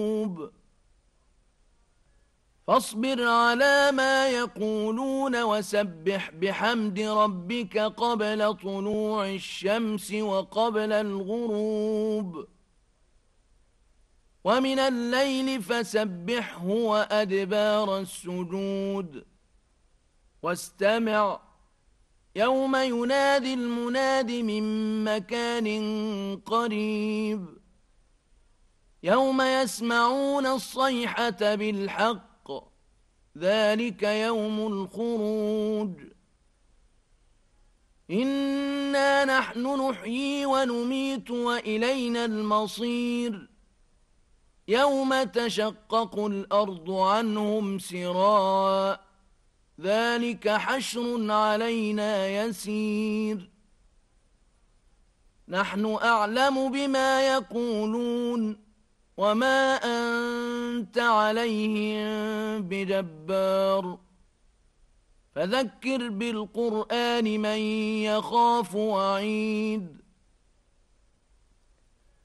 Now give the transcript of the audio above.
فاصبر على ما يقولون وسبح بحمد ربك قبل طلوع الشمس وقبل الغروب ومن الليل فسبحه وأدبار السجود واستمع يوم ينادي المناد من مكان قريب يوم يسمعون الصيحة بالحق ذلك يوم الخروج إنا نحن نحيي ونميت وإلينا المصير يوم تشقق الأرض عنهم سراعا ذلك حشر علينا يسير نحن أعلم بما يقولون وما أنت عليهم بجبار فذكر بالقرآن من يخاف وعيد